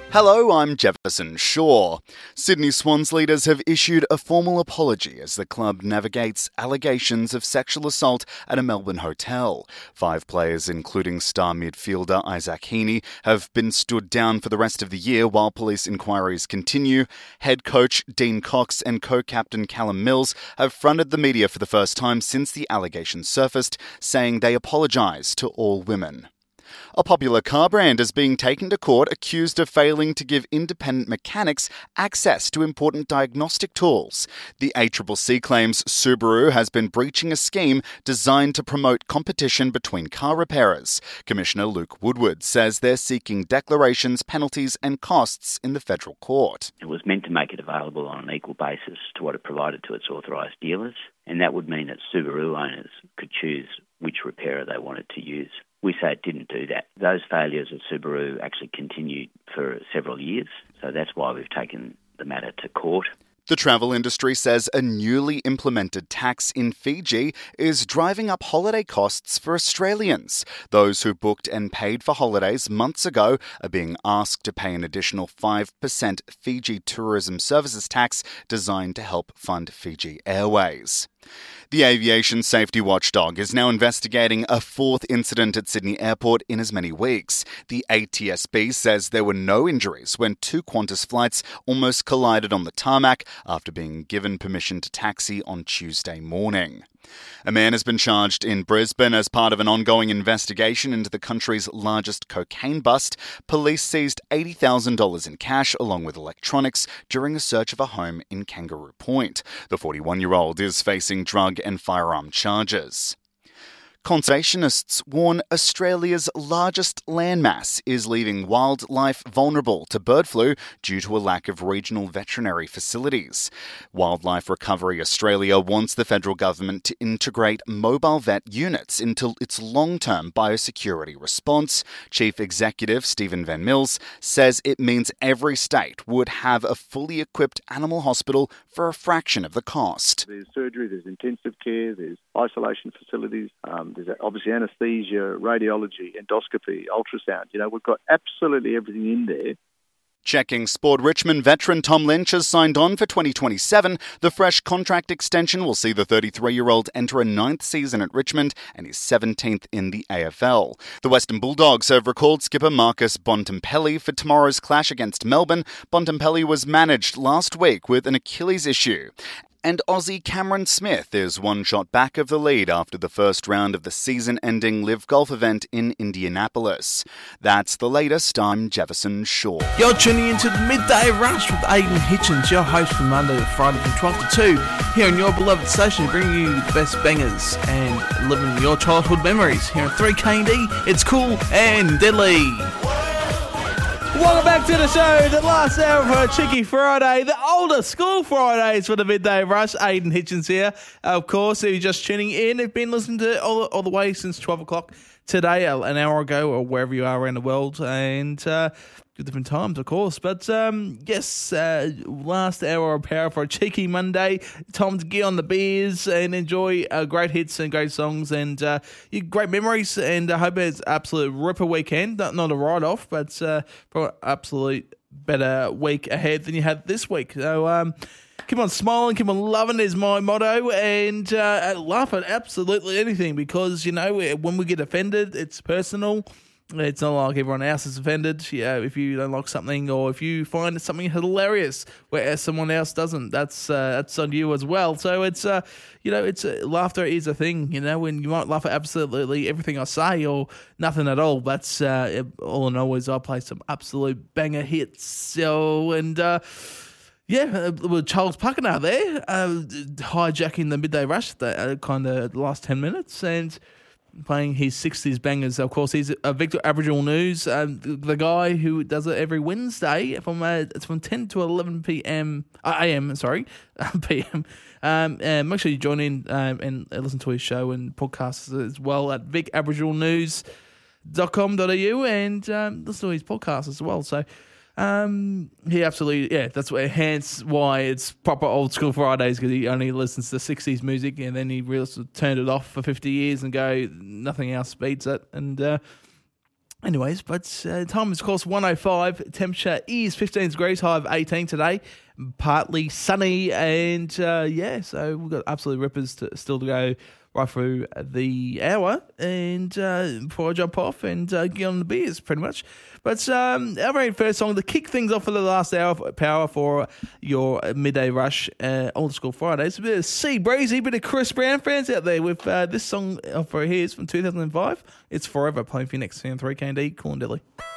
Hello, I'm Jefferson Shaw. Sydney Swans leaders have issued a formal apology as the club navigates allegations of sexual assault at a Melbourne hotel. 5 players, including star midfielder Isaac Heaney, have been stood down for the rest of the year while police inquiries continue. Head coach Dean Cox and co-captain Callum Mills have fronted the media for the first time since the allegations surfaced, saying they apologise to all women. A popular car brand is being taken to court accused of failing to give independent mechanics access to important diagnostic tools. The ACCC claims Subaru has been breaching a scheme designed to promote competition between car repairers. Commissioner Luke Woodward says they're seeking declarations, penalties and costs in the federal court. It was meant to make it available on an equal basis to what it provided to its authorised dealers, and that would mean that Subaru owners could choose which repairer they wanted to use. We say it didn't do that. Those failures of Subaru actually continued for several years, so that's why we've taken the matter to court. The travel industry says a newly implemented tax in Fiji is driving up holiday costs for Australians. Those who booked and paid for holidays months ago are being asked to pay an additional 5% Fiji Tourism Services tax designed to help fund Fiji Airways. The aviation safety watchdog is now investigating a 4th incident at Sydney Airport in as many weeks. The ATSB says there were no injuries when 2 Qantas flights almost collided on the tarmac after being given permission to taxi on Tuesday morning. A man has been charged in Brisbane as part of an ongoing investigation into the country's largest cocaine bust. Police seized $80,000 in cash along with electronics during a search of a home in Kangaroo Point. The 41-year-old is facing drug and firearm charges. Conservationists warn Australia's largest landmass is leaving wildlife vulnerable to bird flu due to a lack of regional veterinary facilities. Wildlife Recovery Australia wants the federal government to integrate mobile vet units into its long-term biosecurity response. Chief Executive Stephen Van Mills says it means every state would have a fully equipped animal hospital for a fraction of the cost. There's surgery, there's intensive care, there's isolation facilities, there's obviously anaesthesia, radiology, endoscopy, ultrasound. We've got absolutely everything in there. Checking Sport Richmond veteran Tom Lynch has signed on for 2027. The fresh contract extension will see the 33-year-old enter a 9th season at Richmond and his 17th in the AFL. The Western Bulldogs have recalled skipper Marcus Bontempelli for tomorrow's clash against Melbourne. Bontempelli was managed last week with an Achilles issue. And Aussie Cameron Smith is 1 shot back of the lead after the first round of the season-ending Live Golf event in Indianapolis. That's the latest. I'm Jefferson Shaw. You're tuning into the Midday Rush with Aidan Hitchens, your host from Monday to Friday from 12 to 2, here on your beloved station, bringing you the best bangers and living your childhood memories. Here on 3KD, it's cool and deadly. Welcome back to the show, the last hour of a Cheeky Friday, the older school Fridays for the Midday Rush. Aidan Hitchens here. Of course, if you're just tuning in, you've been listening to all the way since 12 o'clock today, an hour ago, or wherever you are around the world, and different times, of course. But yes, last hour of power for a cheeky Monday. Time to get on the beers and enjoy great hits and great songs and great memories. And I hope it's absolute ripper weekend. Not a write-off, but for an absolute better week ahead than you had this week. So keep on smiling, keep on loving is my motto, and laugh at absolutely anything, because, when we get offended, it's personal. It's not like everyone else is offended. If you don't like something, or if you find something hilarious where someone else doesn't, that's on you as well. So it's laughter is a thing. When you might laugh at absolutely everything I say or nothing at all. That's all in all is I play some absolute banger hits. So with Charles Puckner there, hijacking the Midday Rush, the kind of last 10 minutes, and playing his 60s bangers. Of course, he's Victor Aboriginal News, the guy who does it every Wednesday it's from 10 to 11 p.m. AM. PM. Make sure you join in and listen to his show and podcasts as well at vicaboriginalnews.com.au and listen to his podcast as well. So he absolutely, that's hence why it's proper old school Fridays, because he only listens to 60s music, and then he really turned it off for 50 years and go, nothing else beats it. And Anyways, but time is, of course, 1:05. Temperature is 15 degrees, high of 18 today. Partly sunny, and so we've got absolute rippers still to go right through the hour. And before I jump off and get on the beers, pretty much. But our very first song to kick things off for the last hour of power for your midday rush, Old School Fridays. A bit of Sea Breezy, a bit of Chris Brown fans out there with this song for his from 2005. It's Forever, playing for you next on 3KD, Corndelly.